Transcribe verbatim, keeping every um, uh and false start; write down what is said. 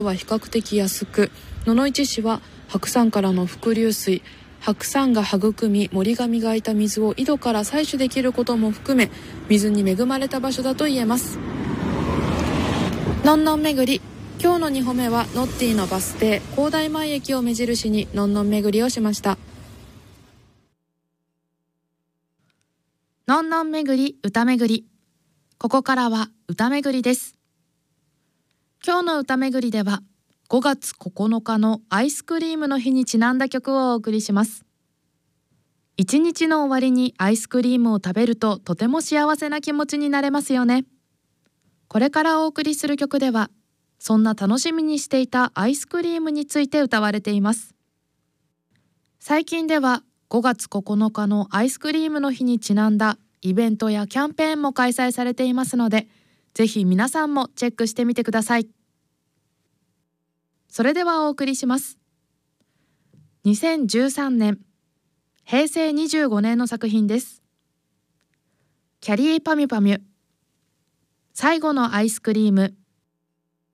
は比較的安く、野々市市は白山からの伏流水、白山が育み森が磨いた水を井戸から採取できることも含め、水に恵まれた場所だと言えます。のんのん巡り、今日のにほんめはノッティのバス停高台前駅を目印にのんのん巡りをしました。 のんのん巡り歌巡り、ここからは歌巡りです。今日の歌巡りではごがつここのかのアイスクリームの日にちなんだ曲をお送りします。一日の終わりにアイスクリームを食べるととても幸せな気持ちになれますよね。これからお送りする曲ではそんな楽しみにしていたアイスクリームについて歌われています。最近ではごがつここのかのアイスクリームの日にちなんだイベントやキャンペーンも開催されていますので、ぜひ皆さんもチェックしてみてください。それではお送りします。にせんじゅうさんねん、へいせいにじゅうごねんの作品です。キャリーパミュパミュ、最後のアイスクリーム。